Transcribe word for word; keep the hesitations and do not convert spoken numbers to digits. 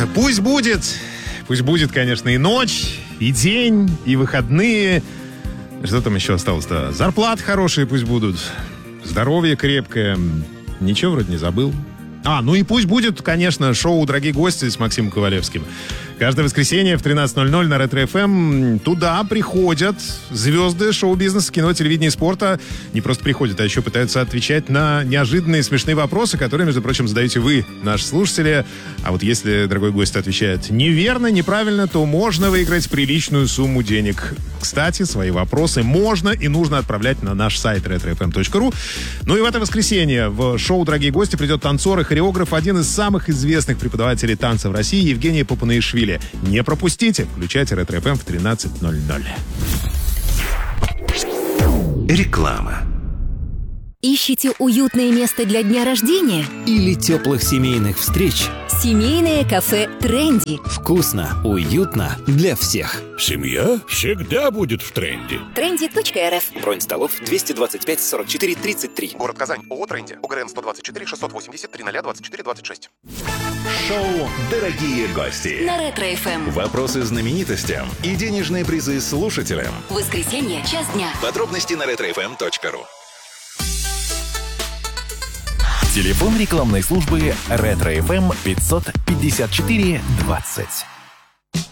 Пусть будет, пусть будет, конечно, и ночь, и день, и выходные. Что там еще осталось-то? Зарплаты хорошие пусть будут, здоровье крепкое. Ничего вроде не забыл. А, ну и пусть будет, конечно, шоу «Дорогие гости» с Максимом Ковалевским. Каждое воскресенье в тринадцать ноль ноль на Ретро-эф эм. Туда приходят звезды шоу-бизнеса, кино, телевидения и спорта. Не просто приходят, а еще пытаются отвечать на неожиданные смешные вопросы, которые, между прочим, задаете вы, наши слушатели. А вот если дорогой гость отвечает неверно, неправильно, то можно выиграть приличную сумму денег. Кстати, свои вопросы можно и нужно отправлять на наш сайт ретро эф эм точка ру. Ну и в это воскресенье в шоу «Дорогие гости» придет танцор и хореограф, один из самых известных преподавателей танца в России, Евгений Попанаишвили. Не пропустите. Включайте Ретро-эф эм в тринадцать ноль ноль. Реклама. Ищете уютное место для дня рождения? Или теплых семейных встреч? Семейное кафе «Тренди». Вкусно, уютно для всех. Семья всегда будет в тренде. тренди точка эр эф. Бронь столов двести двадцать пять сорок четыре тридцать три. Город Казань. ООО «Тренди». ОГРН сто двадцать четыре шестьсот восемьдесят три ноль двадцать четыре двадцать шесть. Шоу «Дорогие гости». На Ретро-эф эм. Вопросы знаменитостям и денежные призы слушателям. Воскресенье, час дня. Подробности на ретро эф эм точка ру. Телефон рекламной службы Ретро-эф эм пятьсот пятьдесят четыре двадцать.